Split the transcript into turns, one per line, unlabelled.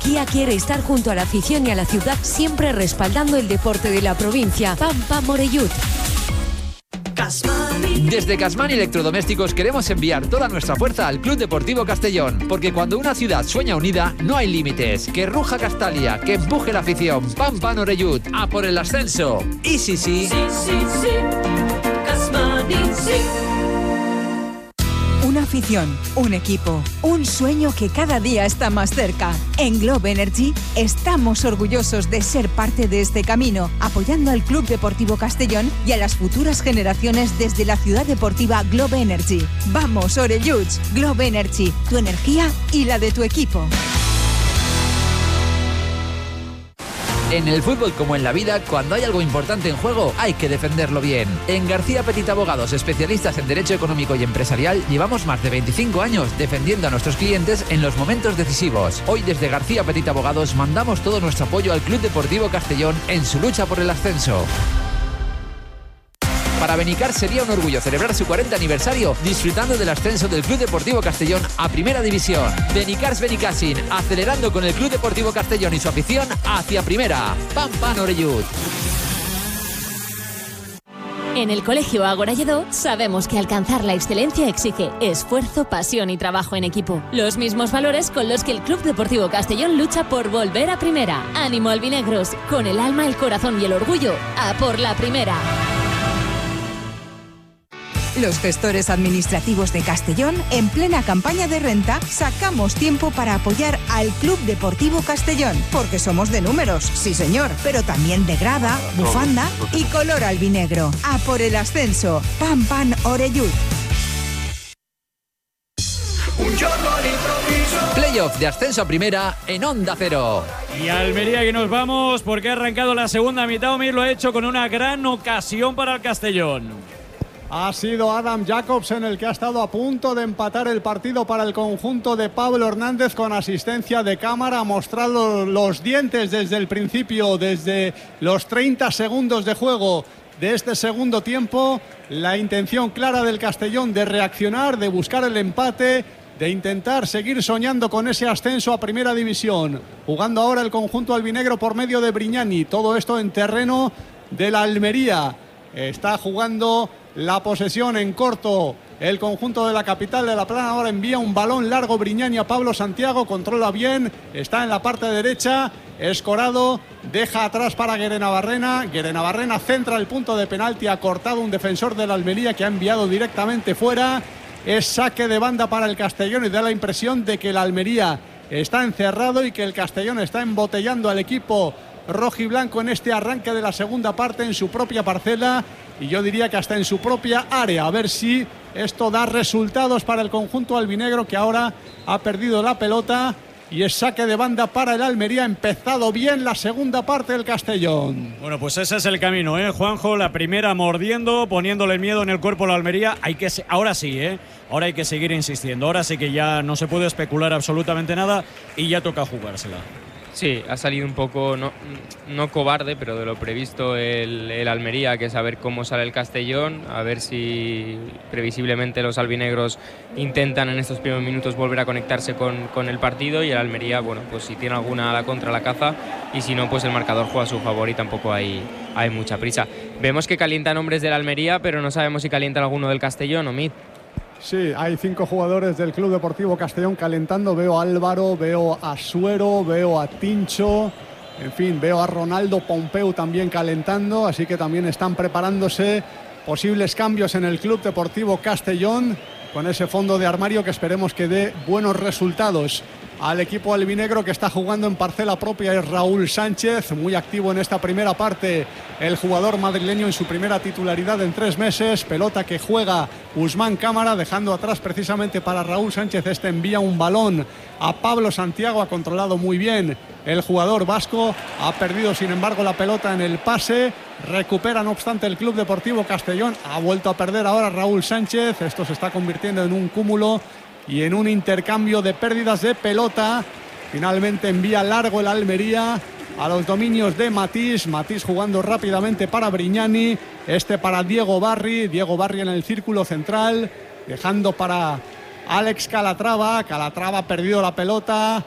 Kia quiere estar junto a la afición y a la ciudad, siempre respaldando el deporte de la provincia. Pampa Morellut.
Desde Casmani Electrodomésticos queremos enviar toda nuestra fuerza al Club Deportivo Castellón, porque cuando una ciudad sueña unida, no hay límites. Que ruja Castalia, que empuje la afición. Pampa Morellut, a por el ascenso. Y sí.
Sí. Casmani, sí.
Una afición, un equipo, un sueño que cada día está más cerca. En Globe Energy estamos orgullosos de ser parte de este camino, apoyando al Club Deportivo Castellón y a las futuras generaciones desde la ciudad deportiva Globe Energy. Vamos, Orelluts, Globe Energy, tu energía y la de tu equipo.
En el fútbol como en la vida, cuando hay algo importante en juego, hay que defenderlo bien. En García Petit Abogados, especialistas en Derecho Económico y Empresarial, llevamos más de 25 años defendiendo a nuestros clientes en los momentos decisivos. Hoy desde García Petit Abogados mandamos todo nuestro apoyo al Club Deportivo Castellón en su lucha por el ascenso. Para Benicar sería un orgullo celebrar su 40 aniversario disfrutando del ascenso del Club Deportivo Castellón a Primera División. Benicars Benicassin, acelerando con el Club Deportivo Castellón y su afición hacia Primera. Pampa Morellut.
En el Colegio Ágora Lledó sabemos que alcanzar la excelencia exige esfuerzo, pasión y trabajo en equipo. Los mismos valores con los que el Club Deportivo Castellón lucha por volver a Primera. Ánimo albinegros, con el alma, el corazón y el orgullo, a por la Primera.
Los gestores administrativos de Castellón, en plena campaña de renta, sacamos tiempo para apoyar al Club Deportivo Castellón, porque somos de números, sí señor, pero también de grada, bufanda y color albinegro. A por el ascenso. Pampan Orellut.
Playoff de ascenso a Primera en Onda Cero.
Y a Almería que nos vamos, porque ha arrancado la segunda mitad. Omir lo ha hecho con una gran ocasión para el Castellón.
Ha sido Adam Jacobsen el que ha estado a punto de empatar el partido para el conjunto de Pablo Hernández con asistencia de cámara. Ha mostrado los dientes desde el principio, desde los 30 segundos de juego de este segundo tiempo. La intención clara del Castellón de reaccionar, de buscar el empate, de intentar seguir soñando con ese ascenso a Primera División. Jugando ahora el conjunto albinegro por medio de Brignani. Todo esto en terreno de la Almería. Está jugando la posesión en corto el conjunto de la capital de La Plana. Ahora envía un balón largo Brignani a Pablo Santiago, controla bien, está en la parte derecha, escorado, deja atrás para Guerenabarrena. Guerenabarrena centra el punto de penalti, ha cortado un defensor de la Almería que ha enviado directamente fuera. Es saque de banda para el Castellón y da la impresión de que la Almería está encerrado y que el Castellón está embotellando al equipo rojiblanco en este arranque de la segunda parte en su propia parcela, y yo diría que hasta en su propia área. A ver si esto da resultados para el conjunto albinegro, que ahora ha perdido la pelota y es saque de banda para el Almería. Ha empezado bien la segunda parte del Castellón.
Bueno, pues ese es el camino, Juanjo. La primera mordiendo, poniéndole miedo en el cuerpo a la Almería. Ahora sí, ahora hay que seguir insistiendo. Ahora sí que ya no se puede especular absolutamente nada y ya toca jugársela.
Sí, ha salido un poco, no cobarde, pero de lo previsto el Almería, que es a ver cómo sale el Castellón, a ver si previsiblemente los albinegros intentan en estos primeros minutos volver a conectarse con el partido, y el Almería, bueno, pues si tiene alguna a la contra la caza, y si no, pues el marcador juega a su favor y tampoco hay mucha prisa. Vemos que calientan hombres del Almería, pero no sabemos si calientan alguno del Castellón, Omid.
Sí, hay 5 jugadores del Club Deportivo Castellón calentando. Veo a Álvaro, veo a Suero, veo a Tincho, en fin, veo a Ronaldo Pompeu también calentando, así que también están preparándose posibles cambios en el Club Deportivo Castellón, con ese fondo de armario que esperemos que dé buenos resultados. Al equipo albinegro, que está jugando en parcela propia, es Raúl Sánchez, muy activo en esta primera parte el jugador madrileño en su primera titularidad en 3 meses. Pelota que juega Usman Cámara, dejando atrás precisamente para Raúl Sánchez. Este envía un balón a Pablo Santiago, ha controlado muy bien el jugador vasco, ha perdido sin embargo la pelota en el pase. Recupera no obstante el Club Deportivo Castellón, ha vuelto a perder ahora Raúl Sánchez. Esto se está convirtiendo en un cúmulo y en un intercambio de pérdidas de pelota. Finalmente envía largo el Almería a los dominios de Matís. Matís jugando rápidamente para Brignani. Este para Diego Barri. Diego Barri en el círculo central, dejando para Alex Calatrava. Calatrava ha perdido la pelota.